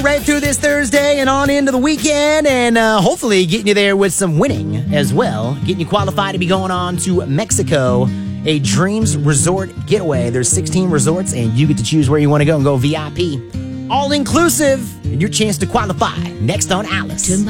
Right through this Thursday and on into the weekend, and hopefully getting you there with some winning as well. Getting you qualified to be going on to Mexico, a Dreams Resort getaway. There's 16 resorts, and you get to choose where you want to go and go VIP. All inclusive, and your chance to qualify. Next on Alice.